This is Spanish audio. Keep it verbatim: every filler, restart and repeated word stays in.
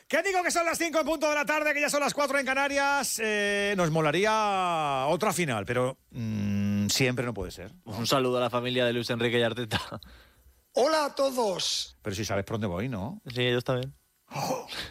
Que digo que son las cinco en punto de la tarde, que ya son las cuatro en Canarias. Eh, nos molaría otra final, pero mmm, siempre no puede ser, ¿no? Un saludo a la familia de Luis Enrique y Arteta. Hola a todos. Pero si sabes por dónde voy, ¿no? Sí, ellos también. Oh.